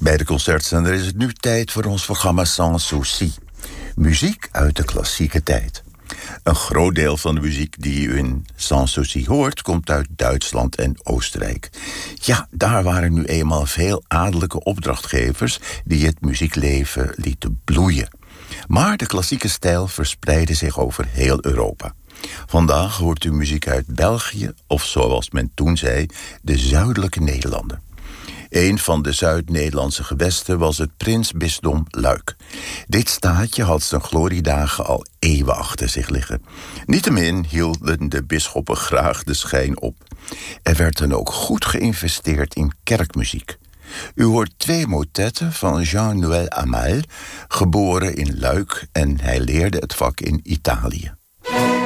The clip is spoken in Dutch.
Bij de Concertzender is het nu tijd voor ons programma Sans Souci. Muziek uit de klassieke tijd. Een groot deel van de muziek die u in Sans Souci hoort, komt uit Duitsland en Oostenrijk. Ja, daar waren nu eenmaal veel adellijke opdrachtgevers die het muziekleven lieten bloeien. Maar de klassieke stijl verspreidde zich over heel Europa. Vandaag hoort u muziek uit België, of zoals men toen zei, de zuidelijke Nederlanden. Een van de Zuid-Nederlandse gewesten was het prinsbisdom Luik. Dit staatje had zijn gloriedagen al eeuwen achter zich liggen. Niettemin hielden de bisschoppen graag de schijn op. Er werd dan ook goed geïnvesteerd in kerkmuziek. U hoort 2 motetten van Jean-Noël Amal, geboren in Luik, en hij leerde het vak in Italië.